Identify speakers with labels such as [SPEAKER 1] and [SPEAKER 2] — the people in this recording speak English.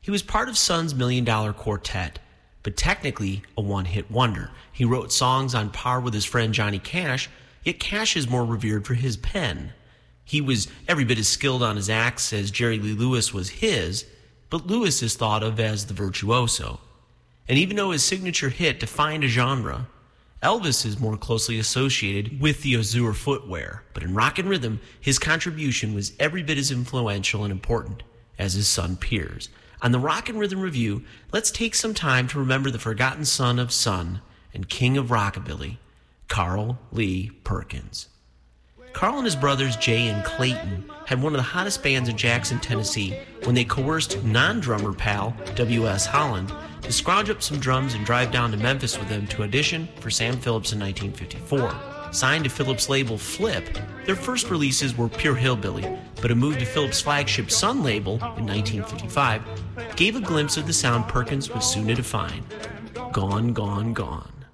[SPEAKER 1] He was part of Sun's Million Dollar Quartet, but technically a one-hit wonder. He wrote songs on par with his friend Johnny Cash, yet Cash is more revered for his pen. He was every bit as skilled on his axe as Jerry Lee Lewis was his, but Lewis is thought of as the virtuoso. And even though his signature hit defined a genre, Elvis is more closely associated with the Azure footwear. But in rock and rhythm, his contribution was every bit as influential and important as his son Piers. On the Rock and Rhythm Review, let's take some time to remember the forgotten son of Sun and king of rockabilly, Carl Lee Perkins. Carl and his brothers Jay and Clayton had one of the hottest bands in Jackson, Tennessee when they coerced non-drummer pal W.S. Holland to scrounge up some drums and drive down to Memphis with them to audition for Sam Phillips in 1954. Signed to Phillips' label Flip, their first releases were pure hillbilly, but a move to Phillips' flagship Sun label in 1955 gave a glimpse of the sound Perkins was soon to define. Gone, Gone, Gone.